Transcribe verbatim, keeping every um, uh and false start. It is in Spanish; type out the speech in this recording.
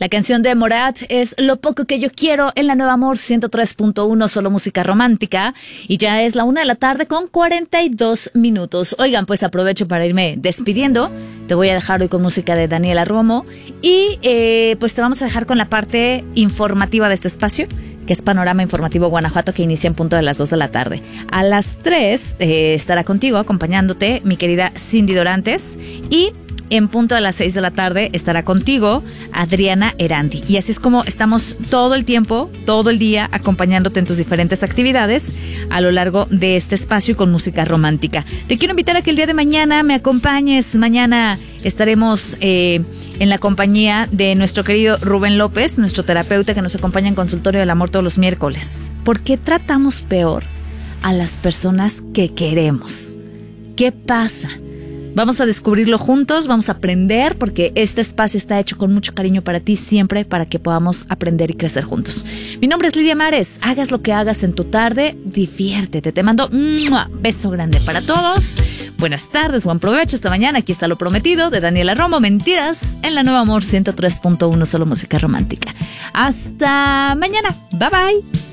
La canción de Morat es Lo poco que yo quiero en la Nueva Amor ciento tres punto uno, solo música romántica. Y ya es la una de la tarde con cuarenta y dos minutos. Oigan, pues aprovecho para irme despidiendo. Te voy a dejar hoy con música de Daniela Romo. Y eh, pues te vamos a dejar con la parte informativa de este espacio, que es Panorama Informativo Guanajuato, que inicia en punto de las dos de la tarde. A las tres eh, estará contigo, acompañándote, mi querida Cindy Dorantes. Y en punto de las seis de la tarde estará contigo Adriana Erandi. Y así es como estamos todo el tiempo, todo el día, acompañándote en tus diferentes actividades a lo largo de este espacio con música romántica. Te quiero invitar a que el día de mañana me acompañes. Mañana estaremos eh, en la compañía de nuestro querido Rubén López, nuestro terapeuta que nos acompaña en Consultorio del Amor todos los miércoles. ¿Por qué tratamos peor a las personas que queremos? ¿Qué pasa? Vamos a descubrirlo juntos, vamos a aprender, porque este espacio está hecho con mucho cariño para ti siempre, para que podamos aprender y crecer juntos. Mi nombre es Lidia Mares, hagas lo que hagas en tu tarde, diviértete. Te mando un beso grande para todos. Buenas tardes, buen provecho esta mañana. Aquí está Lo Prometido de Daniela Romo, Mentiras en la Nueva Amor ciento tres punto uno, solo música romántica. Hasta mañana, bye bye.